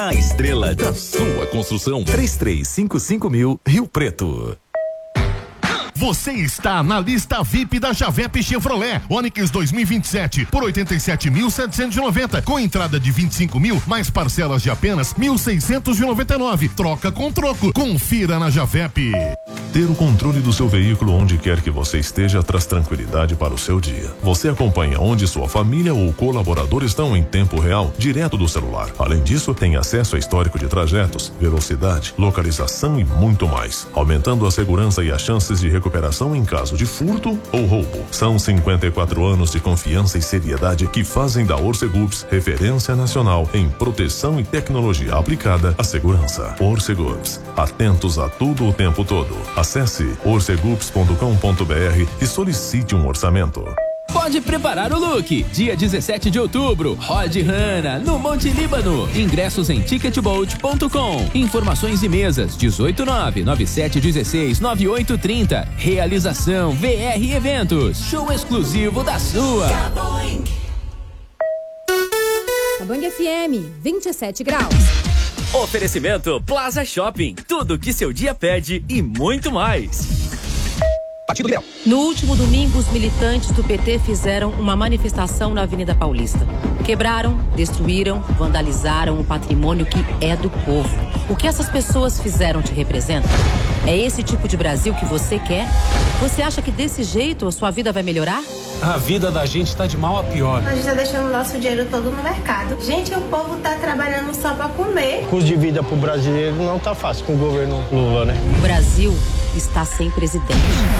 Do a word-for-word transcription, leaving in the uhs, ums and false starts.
A estrela da sua construção. três três cinco cinco mil, Rio Preto. Você está na lista V I P da Javep Chevrolet. Onix dois mil e vinte e sete por oitenta e sete mil setecentos e noventa, com entrada de vinte e cinco mil, mais parcelas de apenas mil seiscentos e noventa e nove. Troca com troco. Confira na Javep. Ter o controle do seu veículo onde quer que você esteja traz tranquilidade para o seu dia. Você acompanha onde sua família ou colaborador estão em tempo real, direto do celular. Além disso, tem acesso a histórico de trajetos, velocidade, localização e muito mais, aumentando a segurança e as chances de recuperação em caso de furto ou roubo. São cinquenta e quatro anos de confiança e seriedade que fazem da Orcegups referência nacional em proteção e tecnologia aplicada à segurança. Orcegups, atentos a tudo o tempo todo. Acesse orcegups ponto com ponto br e solicite um orçamento. Pode preparar o look. Dia dezessete de outubro, Rod Hanna, no Monte Líbano. Ingressos em ticketbolt ponto com. Informações e mesas dezoito nove nove sete um seis nove oito três zero. Realização V R Eventos. Show exclusivo da sua. A Band F M, vinte e sete graus. Oferecimento Plaza Shopping. Tudo que seu dia pede e muito mais. No último domingo, os militantes do P T fizeram uma manifestação na Avenida Paulista. Quebraram, destruíram, vandalizaram o patrimônio que é do povo. O que essas pessoas fizeram te representa? É esse tipo de Brasil que você quer? Você acha que desse jeito a sua vida vai melhorar? A vida da gente tá de mal a pior. A gente tá deixando o nosso dinheiro todo no mercado. Gente, o povo tá trabalhando só pra comer. O custo de vida pro brasileiro não tá fácil com o governo Lula, né? O Brasil está sem presidente.